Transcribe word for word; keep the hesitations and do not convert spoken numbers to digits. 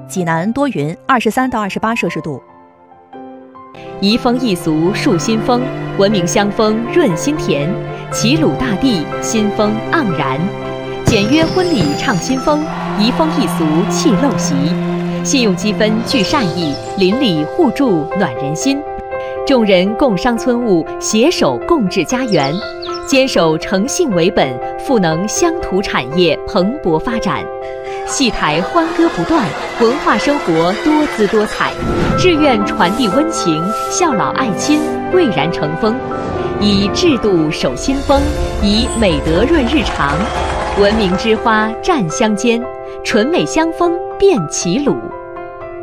济南多云，二十三到二十八摄氏度。 移风易俗树新风，文明乡风润心田，齐鲁大地新风盎然。简约婚礼唱新风，移风易俗气陋习。信用积分聚善意，邻里互助暖人心。众人共商村务，携手共治家园，坚守诚信为本，赋能乡土产业蓬勃发展。戏台欢歌不断，文化生活多姿多彩。志愿传递温情，孝老爱亲蔚然成风。以制度守新风，以美德润日常。文明之花绽乡间，纯美乡风遍齐鲁。